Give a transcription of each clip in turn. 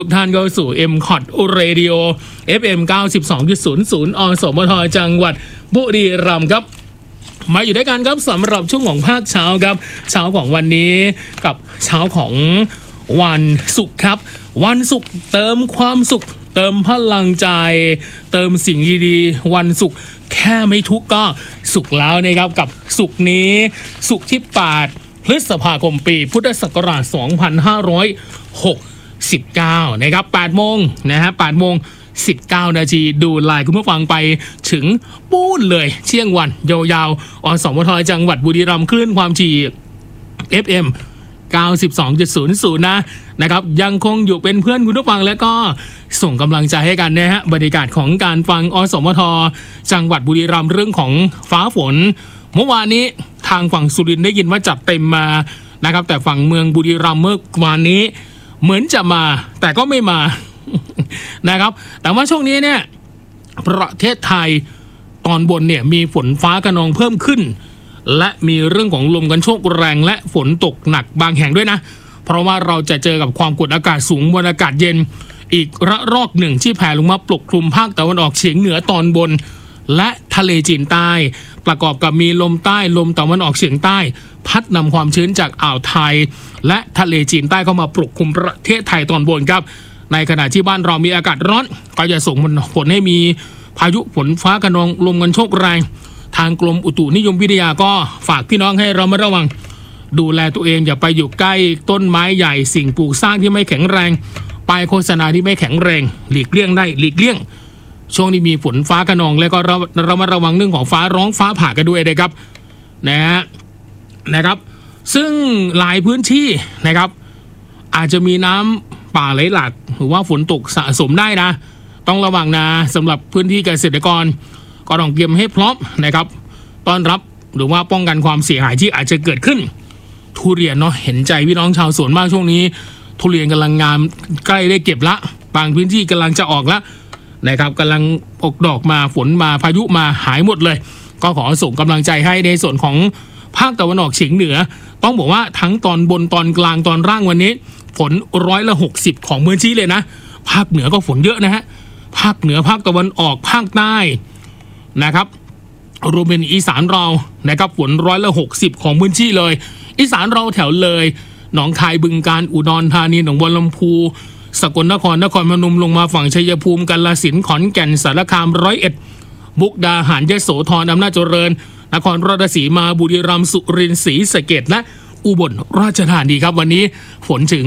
ทุกท่านเข้าสู่ MCOT Radio FM 92.00 อสมทจังหวัดบุรีรัมย์ครับมาอยู่ด้วยกันครับสำหรับช่วงของภาคเช้าครับเช้าของวันนี้กับเช้าของวันศุกร์ครับวันศุกร์เติมความสุขเติมพลังใจเติมสิ่งดีๆวันศุกร์แค่ไม่ทุกข์ก็สุขแล้วนะครับกับศุกร์นี้ศุกร์ที่8พฤษภาคมปีพุทธศักราช2519นะครับ8โมงนะฮะ8โมง19นาทีดูไลน์คุณผู้ฟังไปถึงปูนเลยเที่ยงวันยาวๆอสมทจังหวัดบุรีรัมย์คลื่นความถี่ FM 92.00 นะครับยังคงอยู่เป็นเพื่อนคุณผู้ฟังและก็ส่งกำลังใจให้กันนะฮะบรรยากาศของการฟังอสมทจังหวัดบุรีรัมย์เรื่องของฟ้าฝนเมื่อวานนี้ทางฝั่งสุรินทร์ได้ยินว่าจัดเต็มมานะครับแต่ฝั่งเมืองบุรีรัมย์เมื่อวานนี้เหมือนจะมาแต่ก็ไม่มา นะครับแต่ว่าช่วงนี้เนี่ยประเทศไทยตอนบนเนี่ยมีฝนฟ้าคะนองเพิ่มขึ้นและมีเรื่องของลมกันโชกแรงและฝนตกหนักบางแห่งด้วยนะเพราะว่าเราจะเจอกับความกดอากาศสูงมวลอากาศเย็นอีกระลอกหนึ่งที่แผ่ลงมาปกคลุมภาคตะวันออกเฉียงเหนือตอนบนและทะเลจีนใต้ประกอบกับมีลมใต้ลมตะวันออกเฉียงใต้พัดนำความชื้นจากอ่าวไทยและทะเลจีนใต้เข้ามาปกคลุมประเทศไทยตอนบนครับในขณะที่บ้านเรามีอากาศร้อนก็จะส่งผลให้มีพายุฝนฟ้าคะนองลมกันโชกแรงทางกรมอุตุนิยมวิทยาก็ฝากพี่น้องให้เรามาระวังดูแลตัวเองอย่าไปอยู่ใกล้ต้นไม้ใหญ่สิ่งปลูกสร้างที่ไม่แข็งแรงป้ายโฆษณาที่ไม่แข็งแรงหลีกเลี่ยงได้หลีกเลี่ยงช่วงนี้มีฝนฟ้าคะนองแล้วก็เรามาระวังเรื่องของฟ้าร้องฟ้าผ่ากันด้วยนะครับนะครับซึ่งหลายพื้นที่นะครับอาจจะมีน้ำป่าไหลหลากหรือว่าฝนตกสะสมได้นะต้องระวังนะสำหรับพื้นที่เกษตรกรก็ต้องเตรียมให้พร้อมนะครับต้อนรับหรือว่าป้องกันความเสียหายที่อาจจะเกิดขึ้นทุเรียนเนาะเห็นใจพี่น้องชาวสวนมากช่วงนี้ทุเรียนกำลังงามใกล้ได้เก็บละบางพื้นที่กำลังจะออกละนะครับกำลังออกดอกมาฝนมาพายุมาหายหมดเลยก็ขอส่งกำลังใจให้ในส่วนของภาคตะวันออกเฉียงเหนือต้องบอกว่าทั้งตอนบนตอนกลางตอนล่างวันนี้ฝน60%ของพื้นที่เลยนะภาคเหนือก็ฝนเยอะนะฮะภาคเหนือภาคตะวันออกภาคใต้นะครับรวมเป็นอีสานเรานะครับฝน60%ของพื้นที่เลยอีสานเราแถวเลยหนองคายบึงกาฬอุดรธานีหนองบัวลำพูสกลนครนครพนมลงมาฝั่งชัยภูมิกาฬสินธุ์ขอนแก่นสารคาม101มุกดาหารยโสธรอำนาจเจริญนครราชสีมาบุรีรัมย์สุรินทร์ศรีสะเกษและอุบลราชธานีครับวันนี้ฝนถึง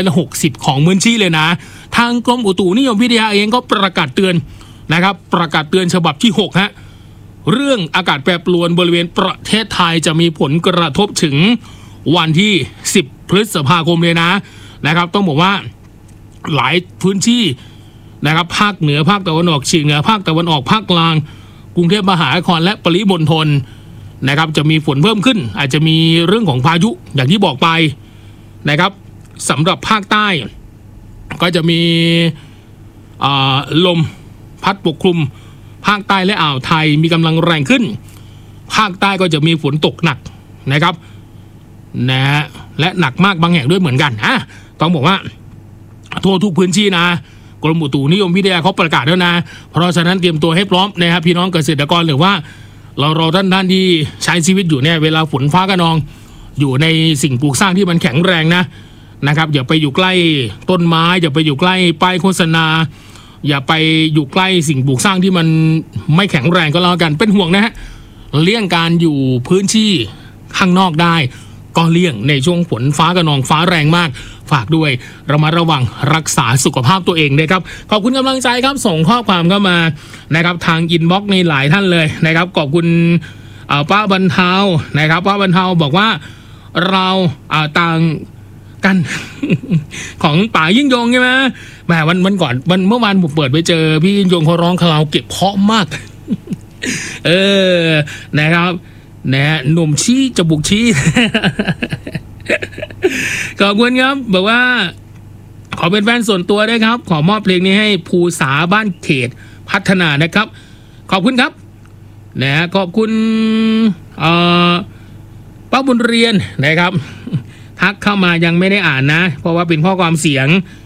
60%ของพื้นที่เลยนะทางกรมอุตุนิยมวิทยาเองก็ประกาศเตือนนะครับประกาศเตือนฉบับที่6ฮะเรื่องอากาศแปรปรวนบริเวณประเทศไทยจะมีผลกระทบถึงวันที่10พฤษภาคมเลยนะครับต้องบอกว่าหลายพื้นที่นะครับภาคเหนือภาคตะวันออกเฉียงเหนือภาคตะวันออกภาคกลางกรุงเทพมหานครและปริมณฑลนะครับจะมีฝนเพิ่มขึ้นอาจจะมีเรื่องของพายุอย่างที่บอกไปนะครับสำหรับภาคใต้ก็จะมีลมพัดปกคลุมภาคใต้และอ่าวไทยมีกำลังแรงขึ้นภาคใต้ก็จะมีฝนตกหนักนะครับนะและหนักมากบางแห่งด้วยเหมือนกันต้องบอกว่าทั่วทุกพื้นที่นะกรมอุตุนิยมวิทยาเขาประกาศแล้วนะเพราะฉะนั้นเตรียมตัวให้พร้อมนะครับพี่น้องเกษตรกรหรือว่าเราท่านที่ใช้ชีวิตอยู่เนี่ยเวลาฝนฟ้าคะนองอยู่ในสิ่งปลูกสร้างที่มันแข็งแรงนะครับอย่าไปอยู่ใกล้ต้นไม้อย่าไปอยู่ใกล้ป้ายโฆษณาอย่าไปอยู่ใกล้สิ่งปลูกสร้างที่มันไม่แข็งแรงก็แล้วกันเป็นห่วงนะฮะเลี่ยงการอยู่พื้นที่ข้างนอกได้ก็เลี่ยงในช่วงฝนฟ้าคะนองฟ้าแรงมากฝากด้วยเรามาระวังรักษาสุขภาพตัวเองนะครับขอบคุณกำลังใจครับส่งข้อความเข้ามานะครับทางอินบ็อกซ์ในหลายท่านเลยนะครับขอบคุณป้าบรรเทานะครับป้าบรรเทาบอกว่าเราต่างกัน ของป่ายิ่งยงใช่ไหมแหมวันก่อนเมื่อวานผมเปิดไปเจอพี่ยิ่งยงเขาร้องคาราโอเกะเพราะมาก นะครับนะหนุ่มชี้จบุกชี้ ขอบคุณครับบอกว่าขอเป็นแฟนส่วนตัวด้วยครับขอมอบเพลงนี้ให้ภูษาบ้านเขตพัฒนานะครับขอบคุณครับนะขอบคุณป้าบุญเรียนนะครับทักเข้ามายังไม่ได้อ่านนะเพราะว่าเป็นข้อความเสียง